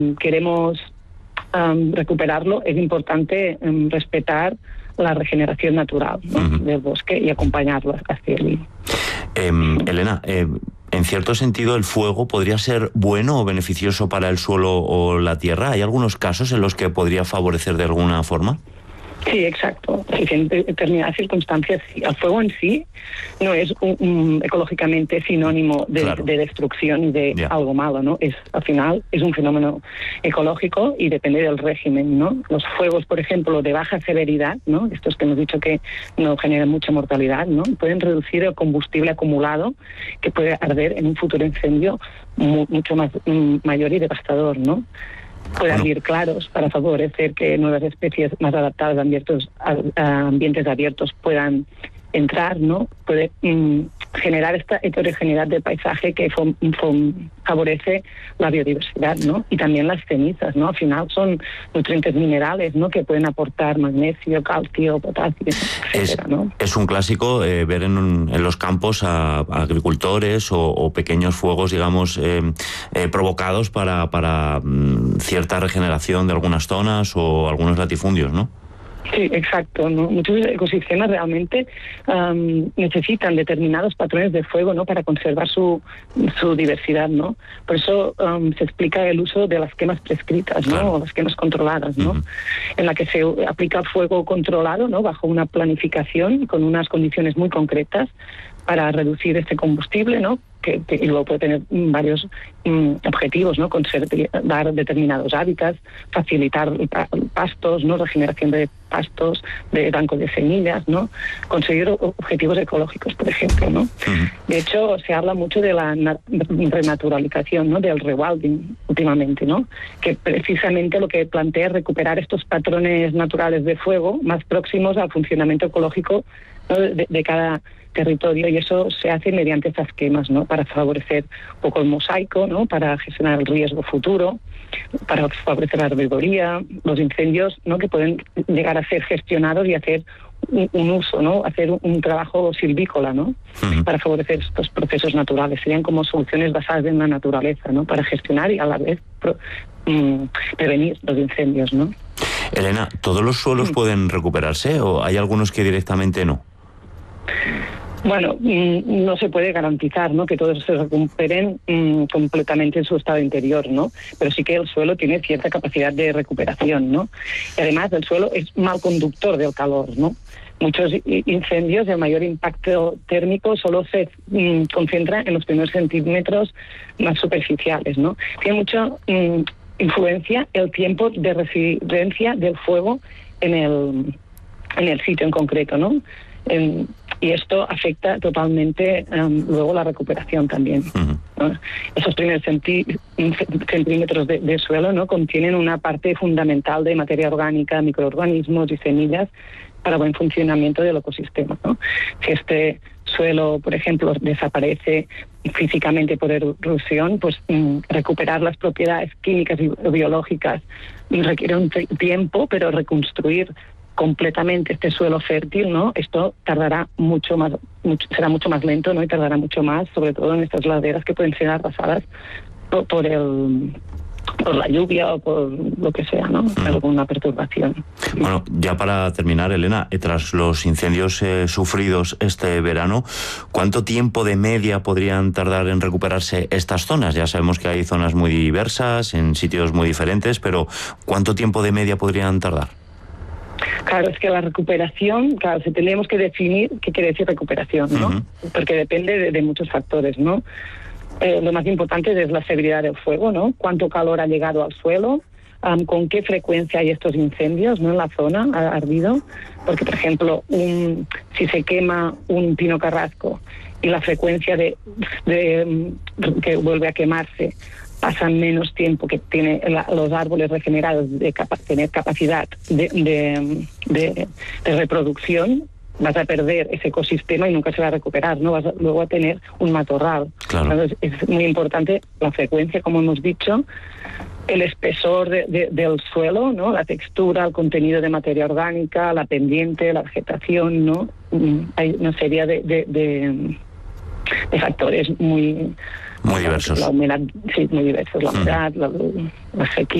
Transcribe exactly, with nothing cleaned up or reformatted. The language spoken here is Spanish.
queremos um, recuperarlo, es importante um, respetar la regeneración natural, ¿no? uh-huh. del bosque y acompañarlo hacia allí. Eh, Elena, eh, en cierto sentido, ¿el fuego podría ser bueno o beneficioso para el suelo o la tierra? ¿Hay algunos casos en los que podría favorecer de alguna forma? Sí, exacto. En determinadas circunstancias, sí. El fuego en sí no es un, un, ecológicamente sinónimo de, claro. de destrucción y de yeah. algo malo, ¿no? Es, al final es un fenómeno ecológico y depende del régimen, ¿no? Los fuegos, por ejemplo, de baja severidad, ¿no? Estos que hemos dicho que no generan mucha mortalidad, ¿no? Pueden reducir el combustible acumulado que puede arder en un futuro incendio mu mucho más mm, mayor y devastador, ¿no? Puede abrir bueno. claros para favorecer que nuevas especies más adaptadas a, abiertos, a, a ambientes abiertos puedan entrar, ¿no? Puede mm, generar esta heterogeneidad de paisaje que fom, fom, favorece la biodiversidad, ¿no? Y también las cenizas, ¿no? Al final son nutrientes minerales, ¿no? Que pueden aportar magnesio, calcio, potasio, etcétera, es, ¿no? Es un clásico eh, ver en, en los campos a, a agricultores o, o pequeños fuegos, digamos, eh, eh, provocados para, para mm, cierta regeneración de algunas zonas o algunos latifundios, ¿no? Sí, exacto, ¿no? Muchos ecosistemas realmente um, necesitan determinados patrones de fuego, ¿no? Para conservar su, su diversidad, ¿no? Por eso um, se explica el uso de las quemas prescritas, ¿no? Claro. O las quemas controladas, ¿no? Uh-huh. En la que se aplica fuego controlado, ¿no? Bajo una planificación con unas condiciones muy concretas para reducir este combustible, ¿no? Que, que y luego puede tener varios um, objetivos, ¿no? Conservar determinados hábitats, facilitar pastos, ¿no? Regeneración de pastos, de bancos de semillas, ¿no? Conseguir objetivos ecológicos, por ejemplo, ¿no? Uh-huh. De hecho, se habla mucho de la renaturalización, ¿no? Del rewilding últimamente, ¿no? Que precisamente lo que plantea es recuperar estos patrones naturales de fuego más próximos al funcionamiento ecológico, ¿no? de, de cada territorio, y eso se hace mediante estas quemas, ¿no? Para favorecer un poco el mosaico, ¿no? Para gestionar el riesgo futuro, para favorecer la herbivoría, los incendios, ¿no? Que pueden llegar a ser gestionados y hacer un, un uso, ¿no? Hacer un, un trabajo silvícola, ¿no? Uh-huh. Para favorecer estos procesos naturales. Serían como soluciones basadas en la naturaleza, ¿no? Para gestionar y a la vez pro, um, prevenir los incendios, ¿no? Elena, ¿todos los suelos sí. pueden recuperarse o hay algunos que directamente no? Bueno, no se puede garantizar, ¿no? Que todos se recuperen mmm, completamente en su estado interior, ¿no? Pero sí que el suelo tiene cierta capacidad de recuperación, ¿no? Y además el suelo es mal conductor del calor, ¿no? Muchos incendios de mayor impacto térmico solo se mmm, concentran en los primeros centímetros más superficiales, ¿no? Tiene mucha mmm, influencia el tiempo de residencia del fuego en el, en el sitio en concreto, ¿no? En, y esto afecta totalmente um, luego la recuperación también, uh-huh. ¿no? Esos primeros centí- centímetros de, de suelo, ¿no? Contienen una parte fundamental de materia orgánica, microorganismos y semillas para buen funcionamiento del ecosistema, ¿no? Si este suelo, por ejemplo, desaparece físicamente por erosión, pues mm, recuperar las propiedades químicas y biológicas requiere un t- tiempo, pero reconstruir completamente este suelo fértil, ¿no? Esto tardará mucho más, mucho, será mucho más lento, ¿no? Y tardará mucho más, sobre todo en estas laderas que pueden ser arrasadas por, por el por la lluvia o por lo que sea, ¿no? Mm. Alguna perturbación. Bueno, ya para terminar, Elena, tras los incendios eh, sufridos este verano, ¿cuánto tiempo de media podrían tardar en recuperarse estas zonas? Ya sabemos que hay zonas muy diversas, en sitios muy diferentes, pero ¿cuánto tiempo de media podrían tardar? Claro, es que la recuperación, claro, si tendríamos que definir qué quiere decir recuperación, ¿no? Uh-huh. Porque depende de, de muchos factores, ¿no? Eh, lo más importante es la severidad del fuego, ¿no? Cuánto calor ha llegado al suelo, um, con qué frecuencia hay estos incendios, ¿no? En la zona ha ardido, porque, por ejemplo, un, si se quema un pino carrasco y la frecuencia de, de, de que vuelve a quemarse pasan menos tiempo que tiene la, los árboles regenerados de capa, tener capacidad de, de, de, de reproducción, vas a perder ese ecosistema y nunca se va a recuperar, ¿no? Vas a, luego a tener un matorral. Claro. Entonces, es muy importante la frecuencia, como hemos dicho, el espesor de, de, del suelo, ¿no? La textura, el contenido de materia orgánica, la pendiente, la vegetación, ¿no? Hay una serie de, de, de, de factores muy Muy diversos. La humedad, sí, muy diversos. La humedad, la, la sequía.